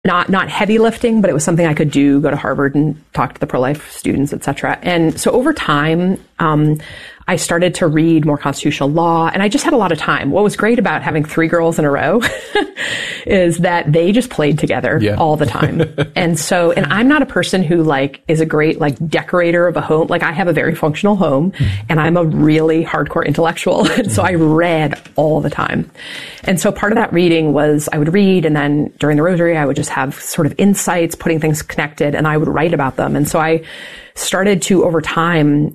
not heavy lifting, but it was something I could do, go to Harvard and talk to the pro-life students, et cetera. And so over time, I started to read more constitutional law, and I just had a lot of time. What was great about having 3 girls in a row is that they just played together all the time. And I'm not a person who is a great decorator of a home. I have a very functional home, and I'm a really hardcore intellectual. And so I read all the time. And so part of that reading was I would read, and then during the rosary, I would just have sort of insights, putting things connected, and I would write about them. And so I started to, over time,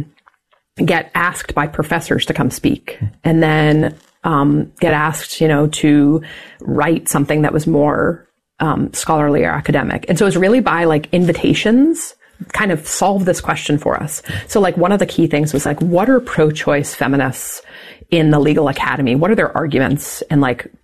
get asked by professors to come speak, and then get asked, to write something that was more scholarly or academic. And so it was really by invitations kind of solve this question for us. So one of the key things was what are pro-choice feminists in the legal academy? What are their arguments? And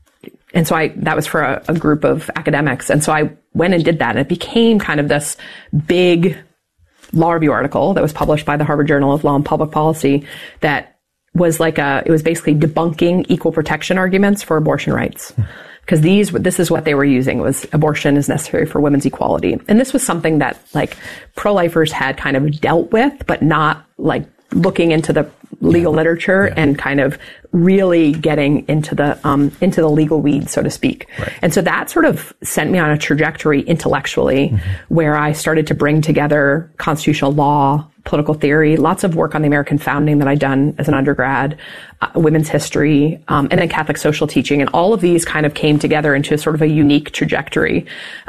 so that was for a group of academics. And so I went and did that, and it became kind of this big law review article that was published by the Harvard Journal of Law and Public Policy that was it was basically debunking equal protection arguments for abortion rights. Because this is what they were using, was abortion is necessary for women's equality. And this was something that pro-lifers had kind of dealt with, but not looking into the legal literature and kind of really getting into the legal weeds, so to speak. Right. And so that sort of sent me on a trajectory intellectually where I started to bring together constitutional law, political theory, lots of work on the American founding that I'd done as an undergrad, women's history, and then Catholic social teaching. And all of these kind of came together into sort of a unique trajectory.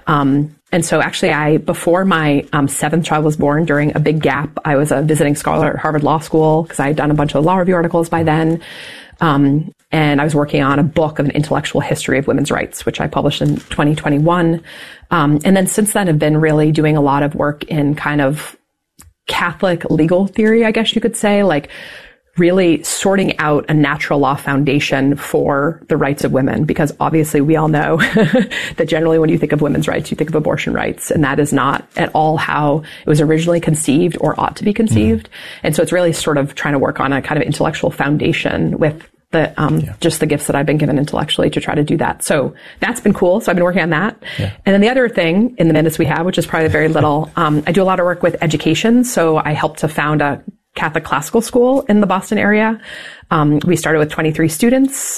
And so actually before my 7th child was born, during a big gap, I was a visiting scholar at Harvard Law School because I had done a bunch of law review articles by then. And I was working on a book of an intellectual history of women's rights, which I published in 2021. And then since then have been really doing a lot of work in kind of Catholic legal theory, I guess you could say, really sorting out a natural law foundation for the rights of women, because obviously we all know that generally when you think of women's rights, you think of abortion rights, and that is not at all how it was originally conceived or ought to be conceived. And so it's really sort of trying to work on a kind of intellectual foundation with the just the gifts that I've been given intellectually to try to do that. So that's been cool. So I've been working on that. Yeah. And then the other thing in the minutes we have, which is probably very little, I do a lot of work with education. So I helped to found a Catholic classical school in the Boston area. We started with 23 students.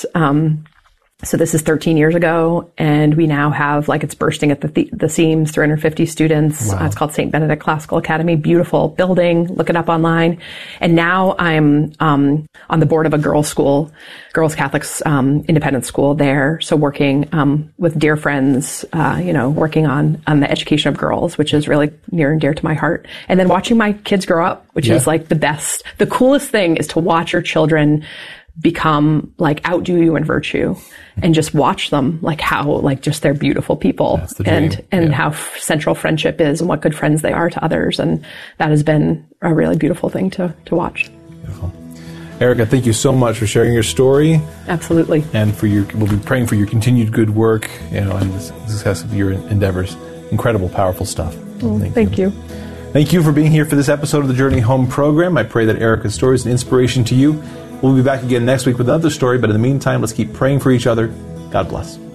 So this is 13 years ago, and we now have, it's bursting at the seams, 350 students. Wow. It's called St. Benedict Classical Academy. Beautiful building. Look it up online. And now I'm on the board of a girls' Catholic independent school there. So working with dear friends, working on the education of girls, which is really near and dear to my heart. And then watching my kids grow up, which is the best. The coolest thing is to watch your children become outdo you in virtue, and just watch them how just they're beautiful people, and how central friendship is and what good friends they are to others. And that has been a really beautiful thing to watch. Beautiful. Erica, thank you so much for sharing your story. Absolutely. And we'll be praying for your continued good work, and the success of your endeavors. Incredible, powerful stuff. Thank you. Thank you for being here for this episode of the Journey Home program. I pray that Erica's story is an inspiration to you. We'll be back again next week with another story, but in the meantime, let's keep praying for each other. God bless.